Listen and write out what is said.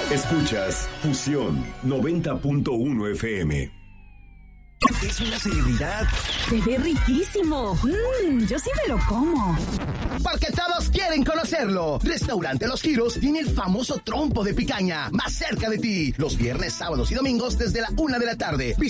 Escuchas Fusión 90.1 FM. ¿Es una celebridad? Se ve riquísimo. Yo sí me lo como. Porque todos quieren conocerlo. Restaurante Los Giros tiene el famoso trompo de picaña más cerca de ti. Los viernes, sábados y domingos desde la 1 de la tarde.